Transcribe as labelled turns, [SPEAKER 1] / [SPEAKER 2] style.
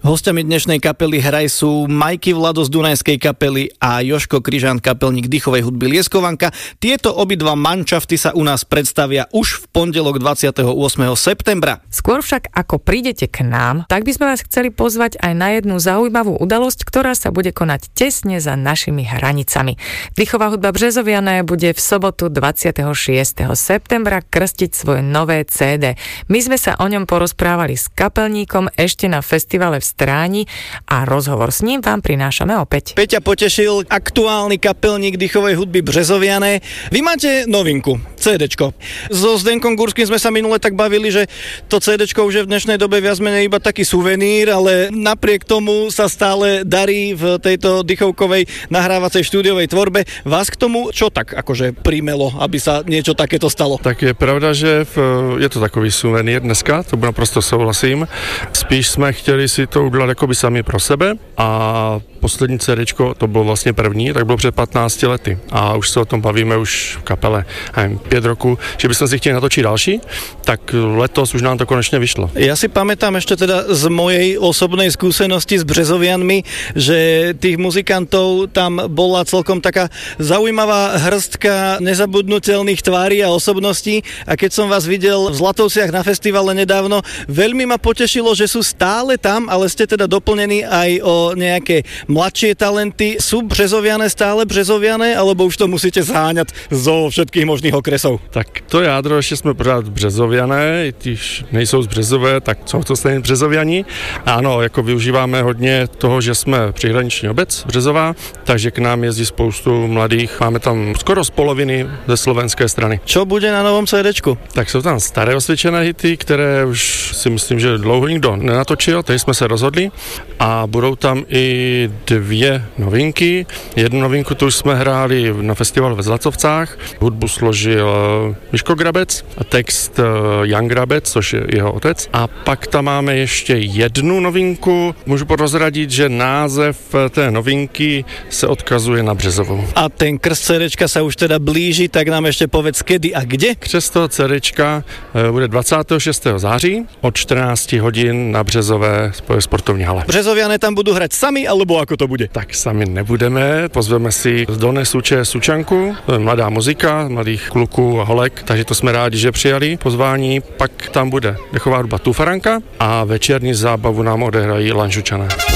[SPEAKER 1] Hostiami dnešnej kapely Hraj sú Majky Vlado z Dunajskej kapely a Jožko Kryžan, kapelník dýchovej hudby Lieskovanka. Tieto obidva manšafty sa u nás predstavia už v pondelok 28. septembra.
[SPEAKER 2] Skôr však ako prídete k nám, tak by sme vás chceli pozvať aj na jednu zaujímavú udalosť, ktorá sa bude konať tesne za našimi hranicami. Dýchová hudba Březoviané bude v sobotu 26. septembra krstiť svoje nové CD. My sme sa o ňom porozprávali s kapelníkom ešte na festivale v Stráni a rozhovor s ním vám prinášame opäť.
[SPEAKER 1] Peťa potešil, aktuálny kapelník dýchovej hudby Březoviané. Vy máte novinku, CDčko. So Zdenkom Gurským sme sa minule tak bavili, že to CDčko už je v dnešnej dobe viac menej iba taký suvenír, ale napriek tomu sa stále darí v tejto dýchovkovej nahrávacej štúdiovej tvorbe. Vás k tomu čo tak akože primelo, aby sa niečo takéto stalo?
[SPEAKER 3] Tak je pravda, že je to takový suvenír dneska, to naprosto souhlasím. Spíš jsme chtěli si to udělat jakoby sami pro sebe a poslední CDčko, to bylo vlastně první, tak bylo před 15 lety a už se o tom bavíme už v kapele 5 roků, že bychom si chtěli natočit další, tak letos už nám to konečne vyšlo.
[SPEAKER 1] Ja si pamätám ešte teda z mojej osobnej skúsenosti s Březovianmi, že tých muzikantov tam bola celkom taká zaujímavá hrstka nezabudnutelných tvári a osobností a keď som vás videl v Zlatovciach na festivale nedávno, veľmi ma potešilo, že sú stále tam, ale ste teda doplnení aj o nejaké mladšie talenty. Sú Březoviané stále Březoviané, alebo už to musíte zháňať zo všetkých možných okresov?
[SPEAKER 3] Tak to jádro ještě jsme pořád Březoviané, když nejsou z Březové, tak jsou to stejně Březoviani. Ano, jako využíváme hodně toho, že jsme přihraniční obec Březová, takže k nám jezdí spoustu mladých. Máme tam skoro z poloviny ze slovenské strany.
[SPEAKER 1] Čo bude na novom CDčku?
[SPEAKER 3] Tak jsou tam staré osvědčené hity, které už si myslím, že dlouho nikdo nenatočil, teď jsme se rozhodli a budou tam i 2 novinky. Jednu novinku tu už jsme hráli na festivalu ve Zlatovcách. Hudbu složil Miško Grabec a text Jan Grabec, což je jeho otec. A pak tam máme ještě jednu novinku. Můžu prozradit, že název té novinky se odkazuje na Březovou.
[SPEAKER 1] A ten krst CDčka sa už teda blíži, tak nám ešte povedz kedy a kde?
[SPEAKER 3] Křest toho CDčka bude 26. září od 14 hodin na Březové sportovní hale.
[SPEAKER 1] Březoviané tam budú hrať sami, alebo ako to bude?
[SPEAKER 3] Tak sami nebudeme, pozveme si z Dolné Suče Sučanku, to je mladá muzika, mladých kluků a holek, takže to jsme rádi, že přijali pozvání. Pak tam bude dechová hudba Tufaranka a večerní zábavu nám odehrají Lanžučané.